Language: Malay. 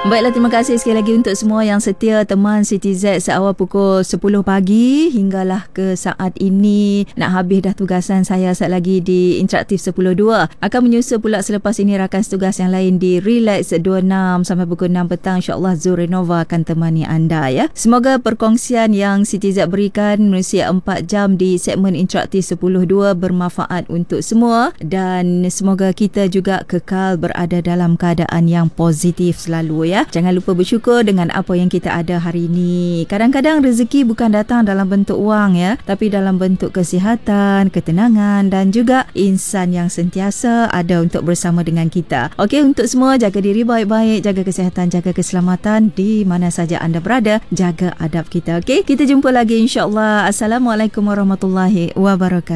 Baiklah, terima kasih sekali lagi untuk semua yang setia teman Siti Z seawal pukul 10 pagi hinggalah ke saat ini. Nak habis dah tugasan saya saat lagi di Interaktif 10.2. Akan menyusul pula selepas ini rakan setugas yang lain di Relax 26 sampai pukul 6 petang. InsyaAllah Zul Renova akan temani anda ya. Semoga perkongsian yang Siti Z berikan menerusi 4 jam di segmen Interaktif 10.2 bermanfaat untuk semua dan semoga kita juga kekal berada dalam keadaan yang positif selalu ya. Jangan lupa bersyukur dengan apa yang kita ada hari ini. Kadang-kadang rezeki bukan datang dalam bentuk wang ya, tapi dalam bentuk kesihatan, ketenangan dan juga insan yang sentiasa ada untuk bersama dengan kita. Okey, untuk semua jaga diri baik-baik, jaga kesihatan, jaga keselamatan di mana saja anda berada, jaga adab kita. Okey, kita jumpa lagi insya-Allah. Assalamualaikum warahmatullahi wabarakatuh.